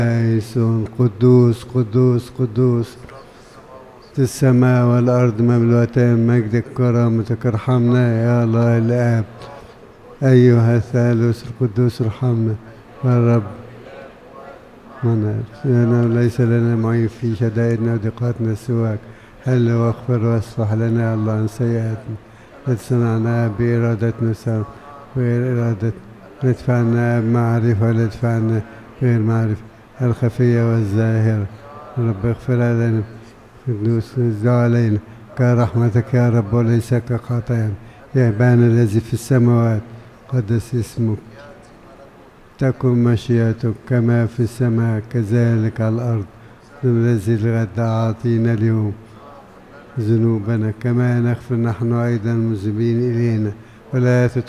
يسون قدوس قدوس قدوس السماء والأرض مملوءتان مجدك كرامتك. ارحمنا يا الله الآب أيها الثالوث القدوس ارحمنا يا رب. ليس لنا معين في شدائدنا وضيقاتنا سواك. حل واغفر واصفح لنا يا الله عن سيئاتنا التي صنعناها بإرادتنا سوا غير إرادتنا. ندفعنا بمعرفة ولا تدفعنا غير معرفة الخفية والظاهرة. رب اغفر لنا قدوس علينا كرحمتك يا رب وليس كخطايانا. يا أبانا الذي في السماوات قدس اسمك تكن مشيئتك كما في السماء كذلك على الأرض. الذي الغد أعطينا اليوم ذنوبنا كما نغفر نحن أيضا المذنبين إلينا ولا